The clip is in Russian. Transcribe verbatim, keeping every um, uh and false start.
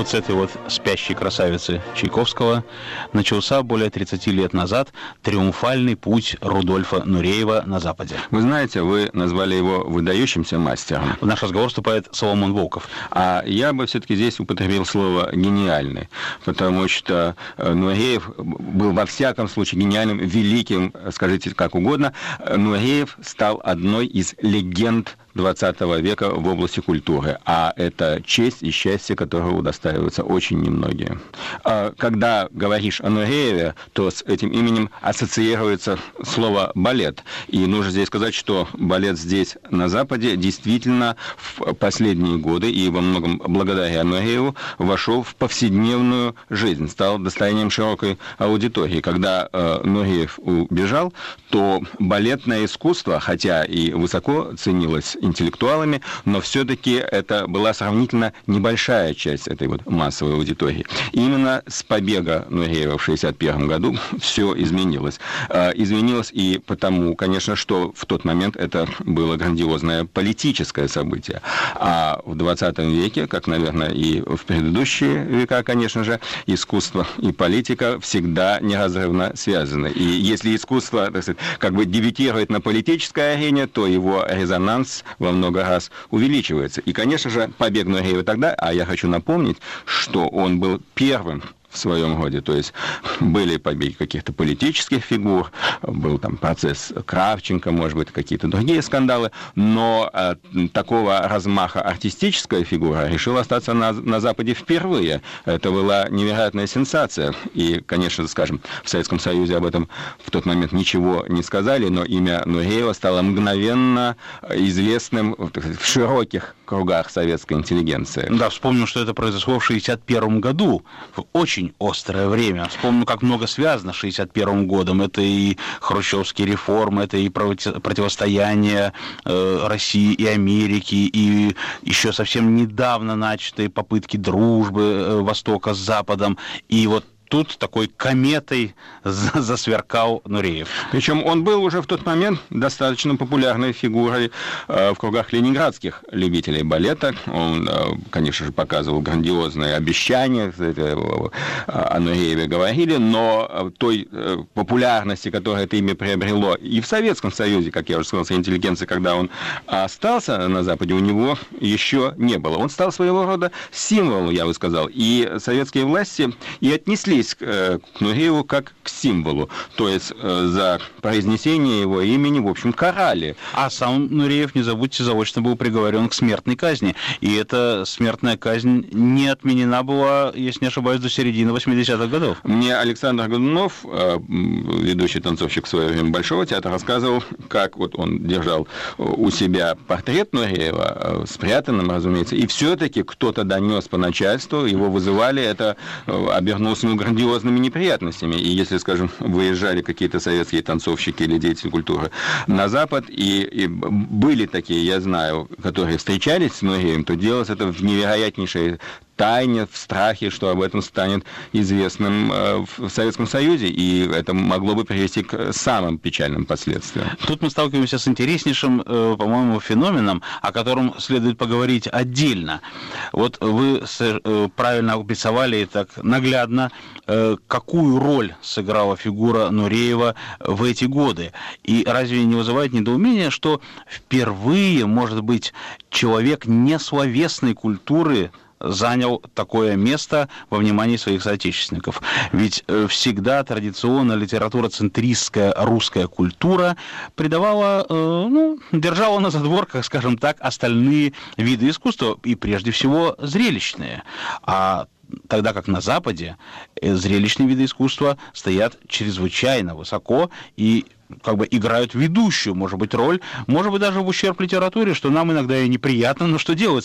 вот с этой вот спящей красавицы Чайковского начался более тридцати лет назад триумфальный путь Рудольфа Нуреева на Западе. Вы знаете, вы назвали его выдающимся мастером. В наш разговор вступает Соломон Волков. А я бы все-таки здесь употребил слово «гениальный», потому что Нуреев был во всяком случае гениальным, великим, скажите как угодно. Нуреев стал одной из легенд двадцатого века в области культуры, а это честь и счастье, которого удостаиваются очень немногие. Когда говоришь о Нурееве, то с этим именем ассоциируется слово «балет». И нужно здесь сказать, что балет здесь, на Западе, действительно в последние годы и во многом благодаря Нурееву вошел в повседневную жизнь, стал достоянием широкой аудитории. Когда э, Нуреев убежал, то балетное искусство, хотя и высоко ценилось интеллектуалами, но все-таки это была сравнительно небольшая часть этой вот массовой аудитории. И именно с побега Нуреева в шестьдесят первом году все изменилось. Изменилось и потому, конечно, что в тот момент это было грандиозное политическое событие. А в двадцатом веке, как, наверное, и в предыдущие века, конечно же, искусство и политика всегда неразрывно связаны. И если искусство, так сказать, как бы дебютирует на политической арене, то его резонанс во много раз увеличивается. И, конечно же, побег Нуреева тогда, а я хочу напомнить, что он был первым в своем роде, то есть были побеги каких-то политических фигур, был там процесс Кравченко, может быть, какие-то другие скандалы, но э, такого размаха артистическая фигура решила остаться на, на Западе впервые. Это была невероятная сенсация. И, конечно, скажем, в Советском Союзе об этом в тот момент ничего не сказали, но имя Нуреева стало мгновенно известным в широких кругах советской интеллигенции. Да, вспомним, что это произошло в шестьдесят первом году, в очень острое время. Вспомню, как много связано с шестьдесят первым годом. Это и хрущевские реформы, это и противостояние э, России и Америки, и еще совсем недавно начатые попытки дружбы э, Востока с Западом. И вот тут такой кометой засверкал Нуреев. Причем он был уже в тот момент достаточно популярной фигурой в кругах ленинградских любителей балета. Он, конечно же, показывал грандиозные обещания, о Нурееве говорили, но той популярности, которую это имя приобрело и в Советском Союзе, как я уже сказал, среди интеллигенции, когда он остался на Западе, у него еще не было. Он стал своего рода символом, я бы сказал, и советские власти и отнеслись к Нурееву как к символу. То есть за произнесение его имени, в общем, карали. А сам Нуреев, не забудьте, заочно был приговорен к смертной казни. И эта смертная казнь не отменена была, если не ошибаюсь, до середины восьмидесятых годов. Мне Александр Годунов, ведущий танцовщик в свое время Большого театра, рассказывал, как вот он держал у себя портрет Нуреева, спрятанным, разумеется, и все-таки кто-то донес по начальству, его вызывали, это обернулось ему грандиозными неприятностями. И если, скажем, выезжали какие-то советские танцовщики или деятели культуры на Запад, и, и были такие, я знаю, которые встречались с Нуреевым, то делалось это в невероятнейшей тайне, в страхе, что об этом станет известным в Советском Союзе, и это могло бы привести к самым печальным последствиям. Тут мы сталкиваемся с интереснейшим, по-моему, феноменом, о котором следует поговорить отдельно. Вот вы правильно обрисовали так наглядно, какую роль сыграла фигура Нуреева в эти годы. И разве не вызывает недоумения, что впервые, может быть, человек несловесной культуры занял такое место во внимании своих соотечественников. Ведь всегда традиционно литературоцентристская русская культура придавала, ну, держала на задворках, скажем так, остальные виды искусства, и прежде всего зрелищные. А тогда как на Западе зрелищные виды искусства стоят чрезвычайно высоко и как бы играют ведущую, может быть, роль, может быть, даже в ущерб литературе, что нам иногда и неприятно, но что делать?